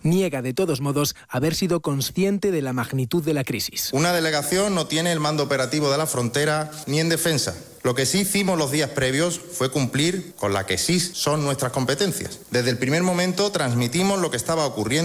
niega de todos modos haber sido consciente de la magnitud de la crisis. Una delegación no tiene el mando operativo de la frontera ni en defensa. Lo que sí hicimos los días previos fue cumplir con la que sí son nuestras competencias. Desde el primer momento transmitimos lo que estaba ocurriendo